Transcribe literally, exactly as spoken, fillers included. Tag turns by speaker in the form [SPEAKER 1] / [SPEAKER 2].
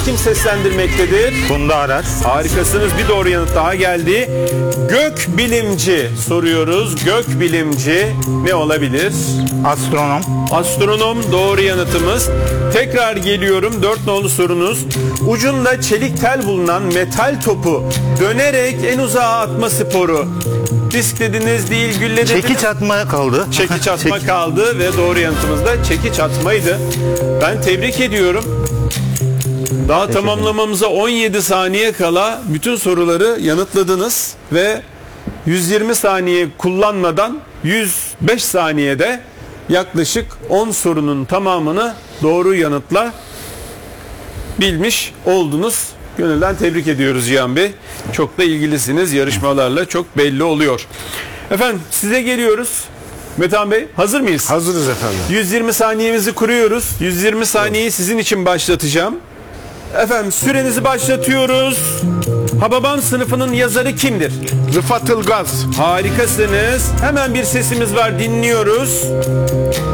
[SPEAKER 1] kim seslendirmektedir?
[SPEAKER 2] Funda Arar.
[SPEAKER 1] Harikasınız. Bir doğru yanıt daha geldi. Gök bilimci soruyoruz. Gök bilimci ne olabilir?
[SPEAKER 2] Astronom.
[SPEAKER 1] Astronom doğru yanıtımız. Tekrar geliyorum. Dört nolu sorunuz. Ucunda çelik tel bulunan metal topu dönerek en uzağa atma sporu. Disk dediniz değil, gülle dediniz.
[SPEAKER 2] Çekiç atma kaldı.
[SPEAKER 1] Çekiç atma
[SPEAKER 2] Çek...
[SPEAKER 1] kaldı ve doğru yanıtımız da çekiç atmaydı. Ben tebrik ediyorum. Daha tamamlamamıza on yedi saniye kala bütün soruları yanıtladınız ve yüz yirmi saniye kullanmadan yüz beş saniyede yaklaşık on sorunun tamamını doğru yanıtla bilmiş oldunuz. Gönülden tebrik ediyoruz Cihan Bey. Çok da ilgilisiniz yarışmalarla, çok belli oluyor. Efendim size geliyoruz. Metehan Bey hazır mıyız?
[SPEAKER 3] Hazırız efendim.
[SPEAKER 1] yüz yirmi saniyemizi kuruyoruz. yüz yirmi saniyeyi sizin için başlatacağım. Efendim sürenizi başlatıyoruz. Hababam sınıfının yazarı kimdir?
[SPEAKER 3] Rıfat Ilgaz.
[SPEAKER 1] Harikasınız. Hemen bir sesimiz var, dinliyoruz.